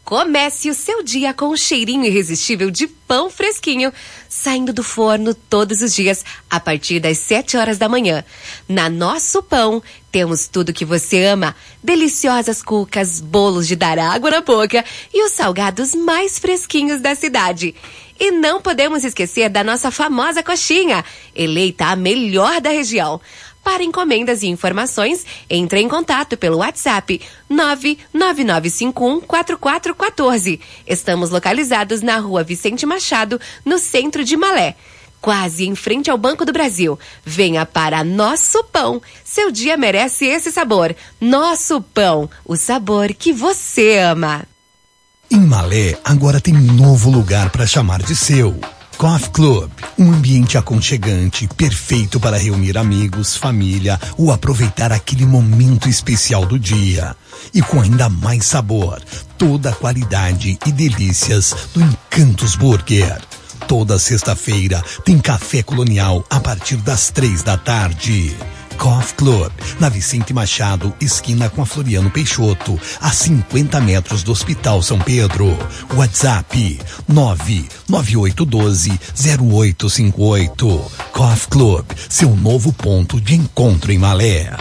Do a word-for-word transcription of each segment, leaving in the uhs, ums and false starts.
Comece o seu dia com um cheirinho irresistível de pão fresquinho, saindo do forno todos os dias, a partir das sete horas da manhã. Na Nosso Pão, temos tudo que você ama. Deliciosas cucas, bolos de dar água na boca e os salgados mais fresquinhos da cidade. E não podemos esquecer da nossa famosa coxinha, eleita a melhor da região. Para encomendas e informações, entre em contato pelo WhatsApp nove nove nove cinco um quatro quatro um quatro. Estamos localizados na Rua Vicente Machado, no centro de Malé, quase em frente ao Banco do Brasil. Venha para Nosso Pão. Seu dia merece esse sabor. Nosso Pão, o sabor que você ama. Em Malé, agora tem um novo lugar para chamar de seu. Coffee Club, um ambiente aconchegante, perfeito para reunir amigos, família ou aproveitar aquele momento especial do dia. E com ainda mais sabor, toda a qualidade e delícias do Encantos Burger. Toda sexta-feira tem café colonial a partir das três da tarde. Coffee Club, na Vicente Machado, esquina com a Floriano Peixoto, a cinquenta metros do Hospital São Pedro. WhatsApp nove nove oito um dois zero oito cinco oito. Coffee Club, seu novo ponto de encontro em Malé.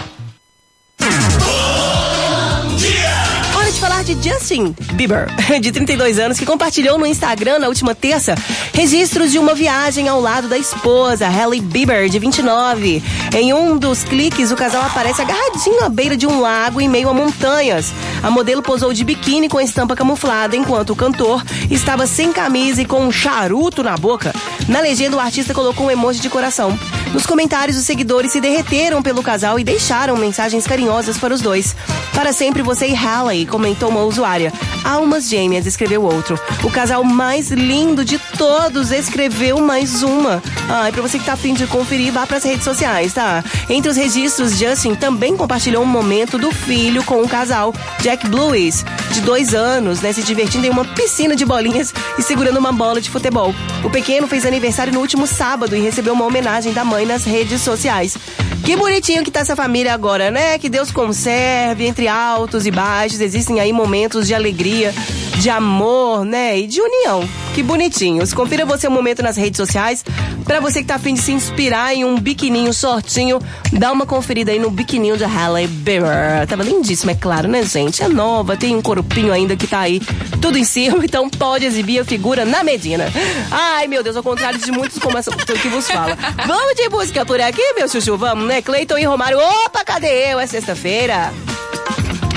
Falar de Justin Bieber, de trinta e dois anos, que compartilhou no Instagram na última terça registros de uma viagem ao lado da esposa, Hailey Bieber, de vinte e nove. Em um dos cliques, o casal aparece agarradinho à beira de um lago em meio a montanhas. A modelo posou de biquíni com a estampa camuflada, enquanto o cantor estava sem camisa e com um charuto na boca. Na legenda, o artista colocou um emoji de coração. Nos comentários, os seguidores se derreteram pelo casal e deixaram mensagens carinhosas para os dois. Para sempre você e Hailey, comentou uma usuária. Almas gêmeas, escreveu outro. O casal mais lindo de todos, escreveu mais uma. Ah, e pra você que tá afim de conferir, vá pras redes sociais, tá? Entre os registros, Justin também compartilhou um momento do filho com o casal, Jack Blues, de dois anos, né? Se divertindo em uma piscina de bolinhas e segurando uma bola de futebol. O pequeno fez aniversário no último sábado e recebeu uma homenagem da mãe nas redes sociais. Que bonitinho que tá essa família agora, né? Que Deus conserve, entre altos e baixos, existem aí momentos de alegria, de amor, né? E de união. Que bonitinhos. Confira você um momento nas redes sociais. Pra você que tá afim de se inspirar em um biquininho shortinho, dá uma conferida aí no biquininho de Hailey Bieber. Tava lindíssima, é claro, né, gente? É nova, tem um corpinho ainda que tá aí tudo em cima, então pode exibir a figura na Medina. Ai, meu Deus, ao contrário de muitos como essa que vos fala. Vamos de música por aqui, meu chuchu? Vamos, né? Cleiton e Romário. Opa, cadê eu? É sexta-feira.